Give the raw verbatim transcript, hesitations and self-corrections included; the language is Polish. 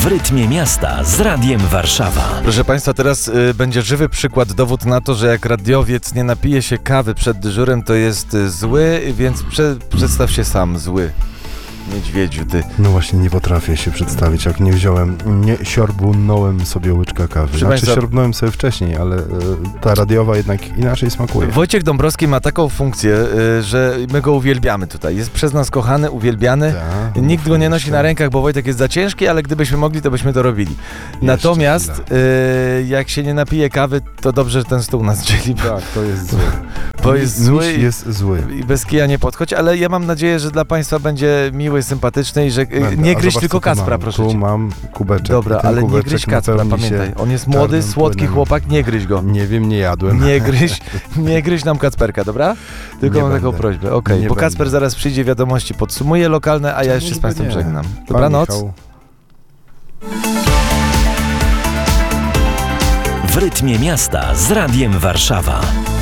rytmie miasta z Radiem Warszawa. Proszę Państwa, teraz y, będzie żywy przykład, dowód na to, że jak radiowiec nie napije się kawy przed dyżurem, to jest y, zły, więc prze, przedstaw się sam, zły. Niedźwiedziu, ty. No właśnie, nie potrafię się przedstawić, jak nie wziąłem, nie siorbnąłem sobie łyczka kawy. Proszę Znaczy Państwa, siorbnąłem sobie wcześniej, ale e, ta radiowa jednak inaczej smakuje. Wojciech Dąbrowski ma taką funkcję, y, że my go uwielbiamy tutaj. Jest przez nas kochany, uwielbiany. Ta, Nikt go nie nosi jeszcze. na rękach, bo Wojtek jest za ciężki, ale gdybyśmy mogli, to byśmy to robili. Natomiast y, jak się nie napije kawy, to dobrze, że ten stół nas dzieli, bo, Tak, to jest zły. bo jest Miś zły i, jest zły. i bez kija nie podchodź, ale ja mam nadzieję, że dla Państwa będzie miły, sympatyczny i że y, Będę. nie A gryź zobacz, tylko co tu Kacpra, mam. proszę Tu Cię. mam kubeczek. Dobra, I ten ale nie kubeczek gryź Kacpra, napełni się pamiętaj. On jest młody, czarnym słodki płynem. chłopak, nie gryź go. Nie wiem, nie jadłem. Nie gryź, nie gryź nam Kacperka, dobra? Tylko Nie mam taką będę. prośbę, okej, Nie bo będę. Kacper zaraz przyjdzie, wiadomości podsumuje lokalne, a ja jeszcze z Państwem Nie. żegnam. Pan Dobranoc. Michał. W rytmie miasta z Radiem Warszawa.